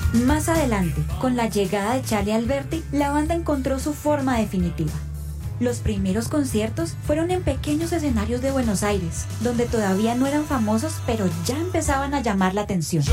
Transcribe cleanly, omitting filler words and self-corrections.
Más adelante, con la llegada de Charlie Alberti, la banda encontró su forma definitiva. Los primeros conciertos fueron en pequeños escenarios de Buenos Aires, donde todavía no eran famosos, pero ya empezaban a llamar la atención.